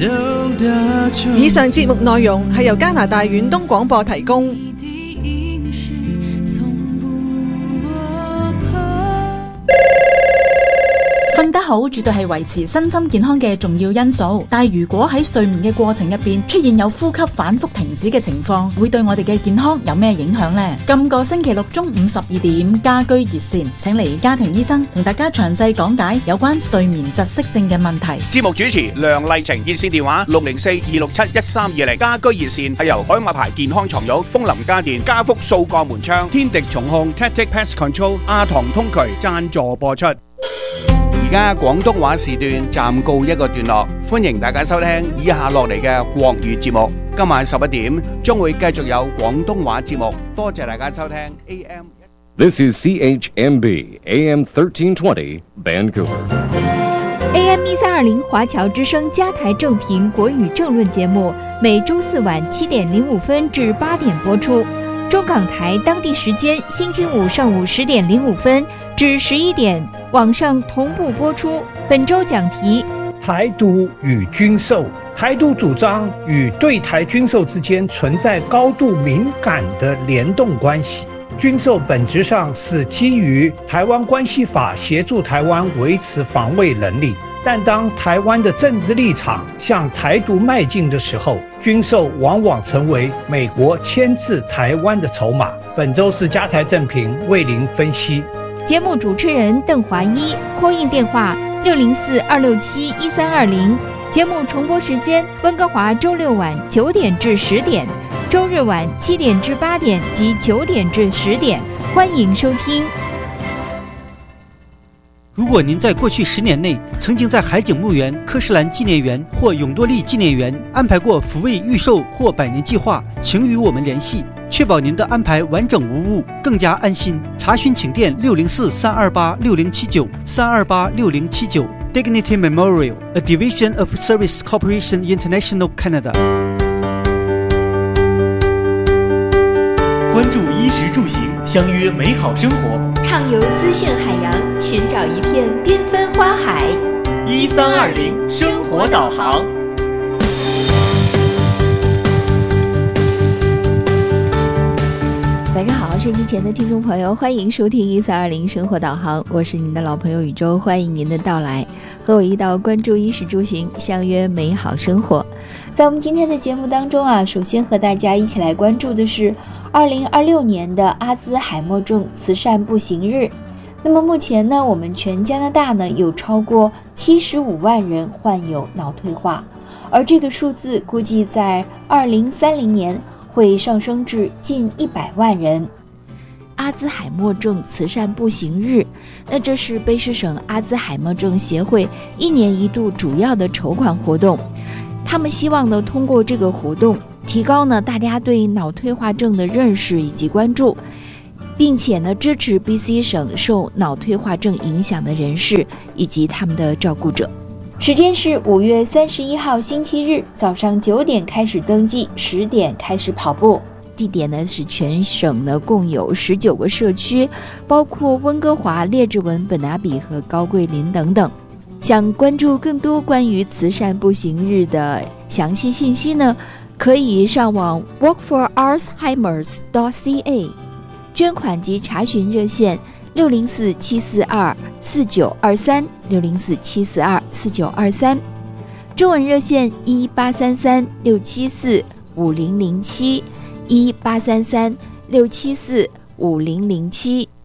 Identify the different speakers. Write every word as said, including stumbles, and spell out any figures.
Speaker 1: 以上節目內容係由加拿大遠東廣播提供。
Speaker 2: 瞓得好絕對係維持身心健康嘅重要因素，但係如果喺睡眠嘅過程入邊出現有呼吸反覆停止嘅情況，會對我哋嘅健康有咩影響呢？今個星期六中午十二點，家居熱線請嚟家庭醫生同大家詳細講解有關睡眠窒息症嘅問題。
Speaker 3: 節目主持梁麗晴，熱線電話六零四二六七一三二零。家居熱線係由海馬牌健康床褥、楓林家電、家福掃鋼門窗、天敵重控、Tactic Pest Control、阿唐通渠贊助播出。而家廣東話時段暫告一個段落，歡迎大家收聽以下落嚟嘅國語節目。今晚十一點將會繼續有廣東話節目，多謝大家收聽 A M。
Speaker 4: This is C H M B A M thirteen twenty Vancouver。
Speaker 5: A M 一三二零華僑之聲家台正評國語政論節目，每周四晚七點零五分至八點播出。中港台當地時間星期五上午十點零五分至十一點，網上同步播出。本周講題：
Speaker 6: 台獨與軍售。台獨主張與對台軍售之間存在高度敏感的聯動關係。軍售本質上是基於《台灣關係法》協助台灣維持防衛能力，但當台灣的政治立場向台獨邁進的時候，軍售往往成為美國牽制台灣的籌碼。本周是家台正評為您分析。
Speaker 5: 節目主持人鄧華一，call in電話六零四二六七一三二零。節目重播時間：溫哥華周六晚九點至十點，周日晚七點至八點及九點至十點。歡迎收聽。
Speaker 7: 如果您在過去十年內曾經在海景墓園、柯士蘭紀念園或永多利紀念園安排過撫慰預售或百年計劃，請與我們聯繫，確保您的安排完整無誤，更加安心。查詢請電六零四三二八六零七九三二八六零七九。Dignity Memorial, a division of Service Corporation International Canada。
Speaker 8: 關注衣食住行，相約美好生活。
Speaker 9: 暢遊資訊海洋，尋找一片繽紛花海。
Speaker 8: 一三二零生活導航。
Speaker 5: 晚上好，收音機前的聽眾朋友，歡迎收聽一三二零生活導航，我是您的老朋友宇宙，歡迎您的到來，和我一道關注衣食住行，相約美好生活。在我們今天的節目當中啊，首先和大家一起來關注的是二零二六年的阿茲海默症慈善步行日。那麼目前呢，我們全加拿大呢有超過七十五萬人患有腦退化，而這個數字估計在二零三零年會上升至近一百萬人。阿茲海默症慈善步行日，那這是卑詩省阿茲海默症協會一年一度主要的籌款活動。他們希望呢，通過這個活動，提高呢大家對腦退化症的認識以及關注，並且呢支持 B C 省受腦退化症影響的人士以及他們的照顧者。時間是五月三十一號星期日早上九點開始登記，十點開始跑步。地點呢是全省呢共有十九個社區，包括溫哥華、列治文、本拿比和高桂林等等。想關注更多關於慈善步行日的詳細信息呢，可以上網 work for alzheimers dot c a， 捐款及查詢熱線六零四七四二四九二三六零四七四二四九二三，中文熱線一八三三六七四五零零七一八三三六七四五零零七。